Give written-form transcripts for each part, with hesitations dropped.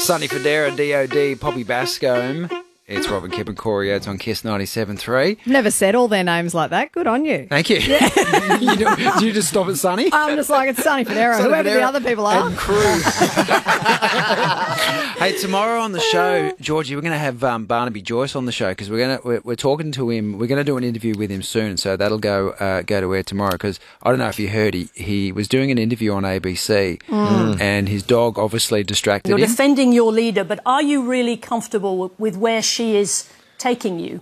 Sonny Fodera, DOD, Poppy Bascombe. It's Robin Kipp and Corey Oates on Kiss 97.3. Never said all their names like that. Good on you. Thank you. Do you just stop at Sonny? I'm just like, it's Sonny Fodera, Sonny whoever Fodera the other people are. and crew. Hey, tomorrow on the show, Georgie, we're going to have Barnaby Joyce on the show because we're talking to him. We're going to do an interview with him soon, so that'll go to air tomorrow. Because I don't know if you heard, he was doing an interview on ABC, and his dog obviously distracted You're him. defending your leader, but are you really comfortable with where she is taking you?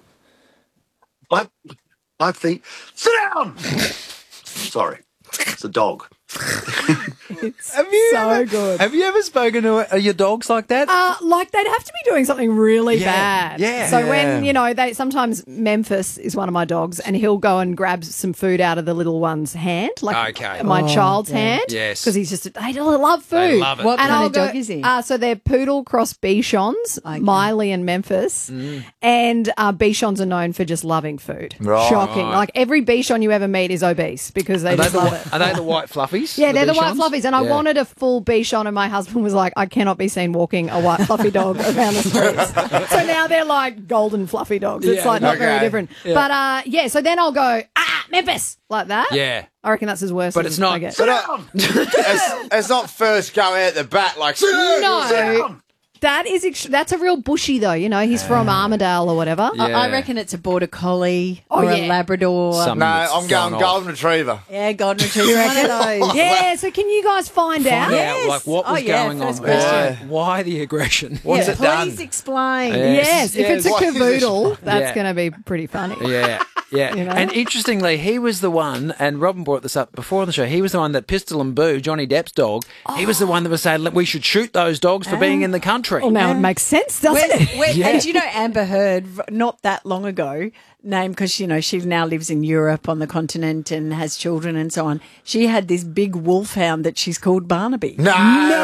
I think... Sit down! Sorry. It's a dog. Good. Have you ever spoken to your dogs like that? Like they'd have to be doing something really bad. Yeah. So when, sometimes Memphis is one of my dogs and he'll go and grab some food out of the little one's hand, like my child's hand. Yes. Because they love food. They love it. What kind of dog is he? So they're poodle cross Bichons, Miley and Memphis. And Bichons are known for just loving food. Right. Shocking. Like every Bichon you ever meet is obese because they just love it. Are they the white fluffies? Yeah, they're the white Bichons? fluffies, and I wanted a full Bichon, and my husband was like, I cannot be seen walking a white fluffy dog around the streets. So now they're like golden fluffy dogs. It's like not very different. Yeah. But, so then I'll go, Memphis, like that. Yeah. I reckon that's as worse But as it's not. I get. It's not first go out the bat like... No. That's a real bushy, though. He's from Armidale or whatever. Yeah. I reckon it's a border collie or a Labrador. Something No, that's I'm going gone golden retriever. Yeah, golden retriever. One of those. Yeah, so can you guys find out? Yeah, like what was going on? first question. Why the aggression? What's it done? Please explain. Yes, if it's a What is this? cavoodle, that's Yeah. going to be pretty funny. Yeah. Yeah, You know? and interestingly, he was the one, and Robin brought this up before on the show, he was the one that Pistol and Boo, Johnny Depp's dog, he was the one that was saying, we should shoot those dogs for being in the country. Well, now it makes sense, doesn't it? And you know, Amber Heard, not that long ago, named because she now lives in Europe on the continent and has children and so on. She had this big wolfhound that she's called Barnaby. No!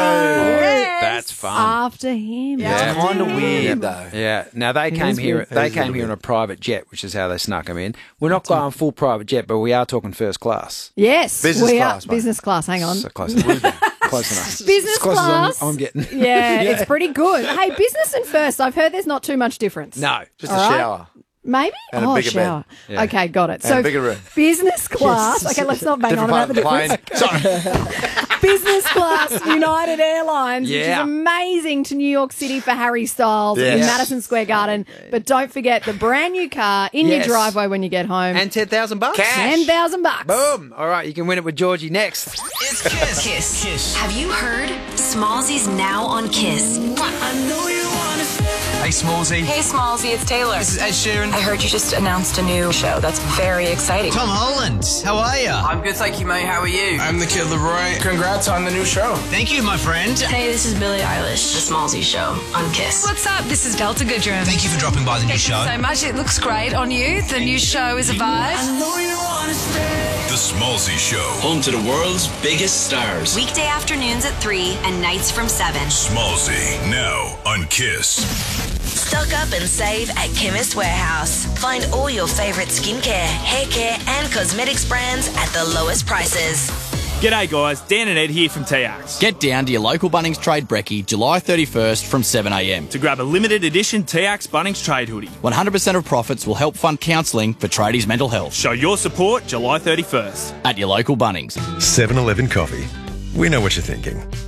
That's fun. After him. Yeah. It's kind of weird, though. Yeah. Now they came here. They came here in a private jet, which is how they snuck him in. We're not going full private jet, but we are talking first class. Yes, Business we class, are. mate. Business class. Hang on. So close enough. Close enough. Business As close class. as I'm getting. Yeah, it's pretty good. Hey, business and first. I've heard there's not too much difference. No. Just All a right. shower. Maybe? And a bigger shower. bed. Yeah. Okay, got it. And a bigger room. Business class. Okay, let's not bang on Different about part the of the difference. plane. Sorry. Business class United Airlines, which is Yeah. amazing, to New York City for Harry Styles in Yes. Madison Square Garden. But don't forget the brand new car in your Yes. driveway when you get home. And $10,000. $10,000. Boom. All right, you can win it with Georgie next. It's Kiss. Kiss. Have you heard? Smallsy's now on Kiss. Hey, Smallsy. Hey, Smallsy, it's Taylor. This is Ed Sheeran. I heard you just announced a new show. That's very exciting. Tom Holland. How are you? I'm good, thank you, mate. How are you? I'm the Kid Leroy. Congrats on the new show. Thank you, my friend. Hey, this is Billie Eilish, The Smallsy Show on Kiss. What's up? This is Delta Goodrum. Thank you for dropping by the new show. So much. It looks great on you. The new show is a vibe. The Smallsy Show. Home to the world's biggest stars. Weekday afternoons at 3 and nights from 7. Smallsy, now on Kiss. Stock up and save at Chemist Warehouse. Find all your favorite skincare, hair care, and cosmetics brands at the lowest prices. G'day guys, Dan and Ed here from TX. Get down to your local Bunnings Trade Brekkie July 31st from 7am To grab a limited edition TX Bunnings Trade hoodie. 100% of profits will help fund counselling for tradies' mental health. Show your support July 31st. At your local Bunnings. 7-Eleven coffee. We know what you're thinking.